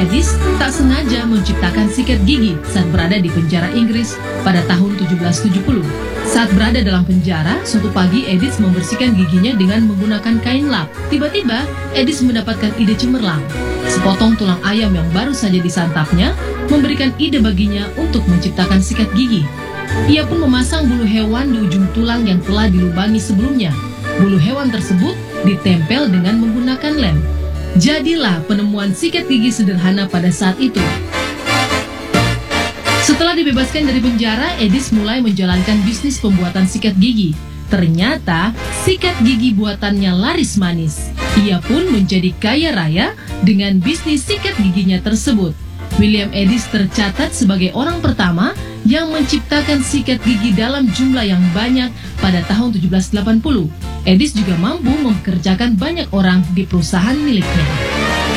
Edis tak sengaja menciptakan sikat gigi saat berada di penjara Inggris pada tahun 1770. Saat berada dalam penjara, suatu pagi Edis membersihkan giginya dengan menggunakan kain lap. Tiba-tiba, Edis mendapatkan ide cemerlang. Sepotong tulang ayam yang baru saja disantapnya memberikan ide baginya untuk menciptakan sikat gigi. Ia pun memasang bulu hewan di ujung tulang yang telah dilubangi sebelumnya. Bulu hewan tersebut ditempel dengan menggunakan lem. Jadilah penemuan sikat gigi sederhana pada saat itu. Setelah dibebaskan dari penjara, Edis mulai menjalankan bisnis pembuatan sikat gigi. Ternyata, sikat gigi buatannya laris manis. Ia pun menjadi kaya raya dengan bisnis sikat giginya tersebut. William Edis tercatat sebagai orang pertama yang menciptakan sikat gigi dalam jumlah yang banyak pada tahun 1780. Edis juga mampu mempekerjakan banyak orang di perusahaan miliknya.